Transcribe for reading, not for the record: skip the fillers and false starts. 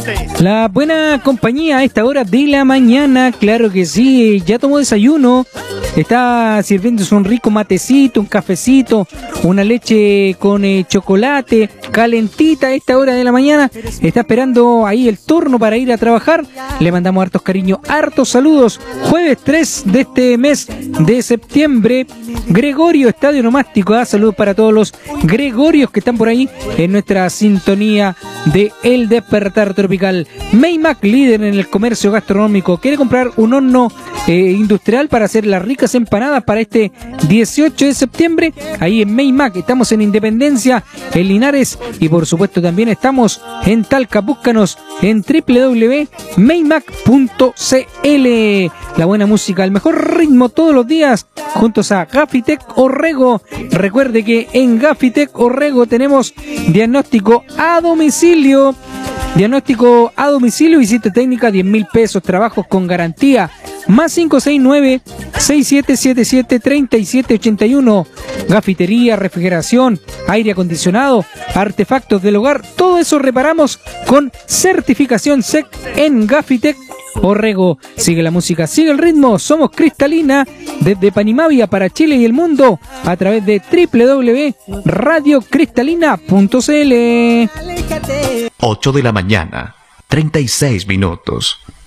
La buena compañía a esta hora de la mañana, claro que sí, ya tomó desayuno, está sirviéndose un rico matecito, un cafecito, una leche con chocolate, calentita a esta hora de la mañana, está esperando ahí el turno para ir a trabajar. Le mandamos hartos cariños, hartos saludos. Jueves 3 de este mes de septiembre, Gregorio, Estadio Nomástico, saludos para todos los Gregorios que están por ahí en nuestra sintonía de El Despertar Tropical. Maymac, líder en el comercio gastronómico, quiere comprar un horno industrial para hacer las ricas empanadas para este 18 de septiembre. Ahí en Maymac, estamos en Independencia, en Linares, y por supuesto también estamos en Talca. Búscanos en www.maymac.cl. La buena música, el mejor ritmo todos los días, juntos a Gafitec Orrego. Recuerde que en Gafitec Orrego tenemos diagnóstico a domicilio. Diagnóstico a domicilio, visita técnica, 10.000 pesos, trabajos con garantía. Más 569-6777-3781. Gafitería, refrigeración, aire acondicionado, artefactos del hogar, todo eso reparamos con certificación SEC en Gafitec Orrego. Sigue la música, sigue el ritmo. Somos Cristalina desde Panimavia para Chile y el mundo a través de www.radiocristalina.cl. 8 de la mañana, 36 minutos.